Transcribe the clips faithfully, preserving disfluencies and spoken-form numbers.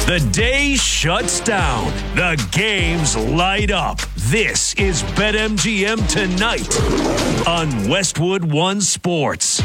The day shuts down. The games light up. This is BetMGM Tonight on Westwood One Sports.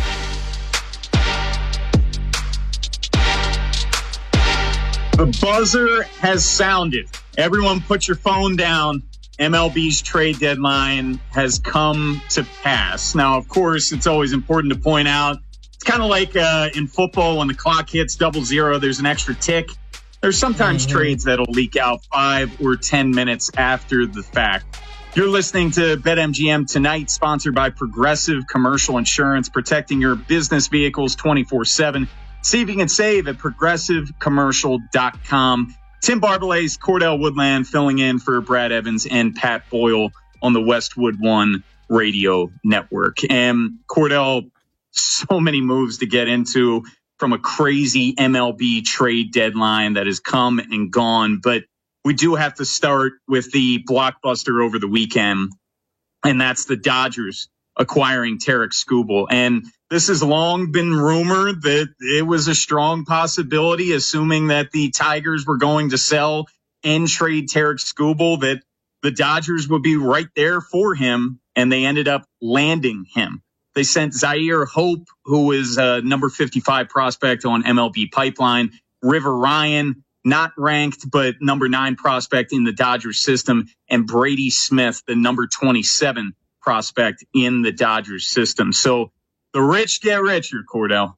The buzzer has sounded. Everyone put your phone down. M L B's trade deadline has come to pass. Now, of course, it's always important to point out, it's kind of like uh, in football when the clock hits double zero, there's an extra tick. There's sometimes mm-hmm. trades that'll leak out five or ten minutes after the fact. You're listening to BetMGM Tonight, sponsored by Progressive Commercial Insurance, protecting your business vehicles twenty-four seven. See if you can save at progressive commercial dot com. Tim Barbalace, Cordell Woodland filling in for Brad Evans and Pat Boyle on the Westwood One Radio Network. And Cordell, so many moves to get into from a crazy M L B trade deadline that has come and gone. But we do have to start with the blockbuster over the weekend, and that's the Dodgers acquiring Tarik Skubal. And this has long been rumored that it was a strong possibility, assuming that the Tigers were going to sell and trade Tarik Skubal, that the Dodgers would be right there for him, and they ended up landing him. They sent Zaire Hope, who is a number fifty-five prospect on M L B Pipeline. River Ryan, not ranked, but number nine prospect in the Dodgers system. And Brady Smith, the number twenty-seven prospect in the Dodgers system. So the rich get richer, Cordell.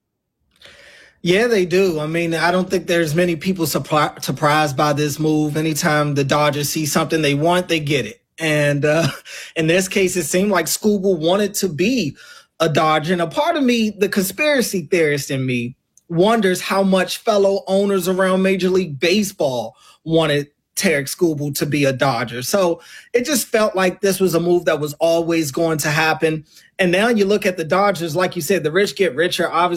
Yeah, they do. I mean, I don't think there's many people surpri- surprised by this move. Anytime the Dodgers see something they want, they get it. And uh, in this case, it seemed like Skubal wanted to be a Dodger. And a part of me, the conspiracy theorist in me, wonders how much fellow owners around Major League Baseball wanted Tarik Skubal to be a Dodger. So it just felt like this was a move that was always going to happen. And now you look at the Dodgers, like you said, the rich get richer. Obviously,